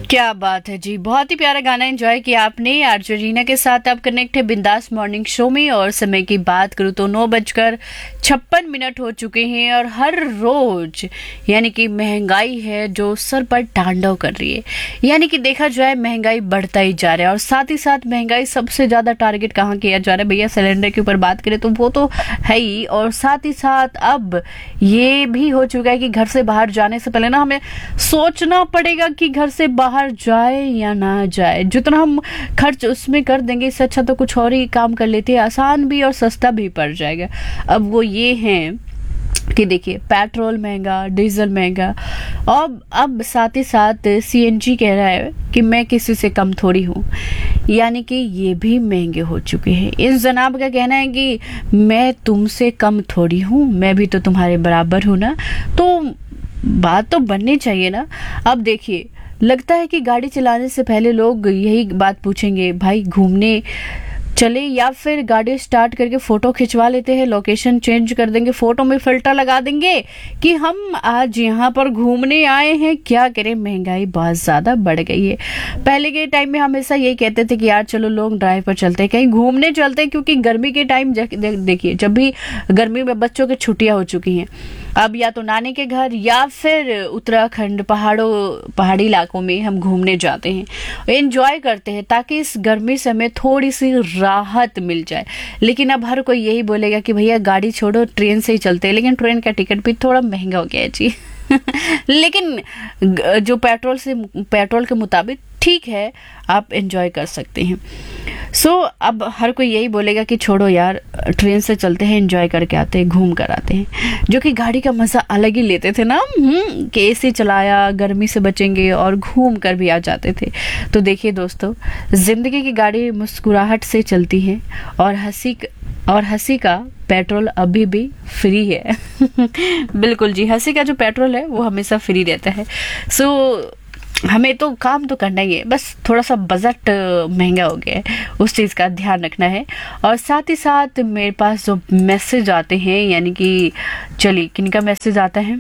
क्या बात है जी, बहुत ही प्यारा गाना एंजॉय किया आपने। आरजे रीना के साथ आप कनेक्ट है बिंदास मॉर्निंग शो में। और समय की बात करूँ तो 9:56 हो चुके हैं। और हर रोज यानी कि महंगाई है जो सर पर तांडव कर रही है। यानी कि देखा जाए महंगाई बढ़ता ही जा रहा है। और साथ ही साथ महंगाई सबसे ज्यादा टारगेट कहाँ किया जा रहा है भैया? सिलेंडर के ऊपर बात करें तो वो तो है ही। और साथ ही साथ अब ये भी हो चुका है कि घर से बाहर जाने से पहले ना हमें सोचना पड़ेगा कि घर से बाहर जाए या ना जाए। जितना हम खर्च उसमें कर देंगे इससे अच्छा तो कुछ और ही काम कर लेते हैं, आसान भी और सस्ता भी पड़ जाएगा। अब वो ये है कि देखिए पेट्रोल महंगा, डीजल महंगा। और अब साथ ही साथ सीएनजी कह रहा है कि मैं किसी से कम थोड़ी हूँ, यानी कि ये भी महंगे हो चुके हैं। इस जनाब का कहना है कि मैं तुमसे कम थोड़ी हूँ, मैं भी तो तुम्हारे बराबर हूँ ना। तो बात तो बननी चाहिए ना। अब देखिए लगता है कि गाड़ी चलाने से पहले लोग यही बात पूछेंगे, भाई घूमने चले या फिर गाड़ी स्टार्ट करके फोटो खिंचवा लेते हैं, लोकेशन चेंज कर देंगे, फोटो में फिल्टर लगा देंगे कि हम आज यहाँ पर घूमने आए हैं। क्या करें, महंगाई बहुत ज़्यादा बढ़ गई है। पहले के टाइम में हमेशा यही कहते थे कि यार चलो लोग ड्राइव पर चलते हैं, कहीं घूमने चलते हैं। क्योंकि गर्मी के टाइम देखिए जब भी गर्मी में बच्चों की छुट्टियाँ हो चुकी हैं, अब या तो नानी के घर या फिर उत्तराखंड पहाड़ी इलाकों में हम घूमने जाते हैं, एंजॉय करते हैं ताकि इस गर्मी से हमें थोड़ी सी राहत मिल जाए। लेकिन अब हर कोई यही बोलेगा कि भैया गाड़ी छोड़ो ट्रेन से ही चलते हैं। लेकिन ट्रेन का टिकट भी थोड़ा महंगा हो गया है जी। लेकिन जो पेट्रोल के मुताबिक ठीक है, आप एंजॉय कर सकते हैं। अब हर कोई यही बोलेगा कि छोड़ो यार ट्रेन से चलते हैं, एंजॉय करके आते हैं, घूम कर आते हैं। जो कि गाड़ी का मज़ा अलग ही लेते थे ना, कि एसी चलाया, गर्मी से बचेंगे और घूम कर भी आ जाते थे। तो देखिए दोस्तों, ज़िंदगी की गाड़ी मुस्कुराहट से चलती है और हंसी का पेट्रोल अभी भी फ्री है। बिल्कुल जी, हंसी का जो पेट्रोल है वो हमेशा फ्री रहता है। हमें तो काम तो करना ही है, बस थोड़ा सा बजट महंगा हो गया है, उस चीज़ का ध्यान रखना है। और साथ ही साथ मेरे पास जो मैसेज आते हैं, यानी कि चलिए किनका मैसेज आता है,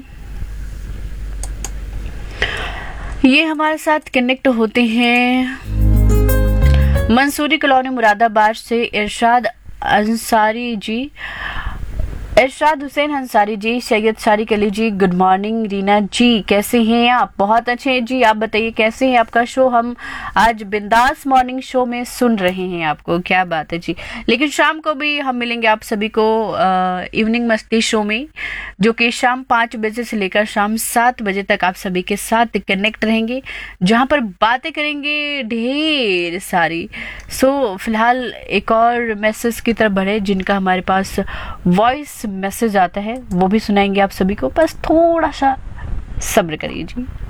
ये हमारे साथ कनेक्ट होते हैं मंसूरी कॉलोनी मुरादाबाद से इरशाद हुसैन अंसारी जी, सैयद सारिक अली जी, गुड मॉर्निंग रीना जी, कैसे हैं आप? बहुत अच्छे हैं जी, आप बताइए कैसे हैं? आपका शो हम आज बिंदास मॉर्निंग शो में सुन रहे हैं आपको, क्या बात है जी। लेकिन शाम को भी हम मिलेंगे आप सभी को इवनिंग मस्ती शो में, जो कि शाम 5 बजे से लेकर शाम 7 बजे तक आप सभी के साथ कनेक्ट रहेंगे, जहां पर बातें करेंगे ढेर सारी। फिलहाल एक और मैसेज की तरफ बढ़े जिनका हमारे पास वॉइस मैसेज आता है, वो भी सुनाएंगे आप सभी को। बस थोड़ा सा सब्र करिए जी।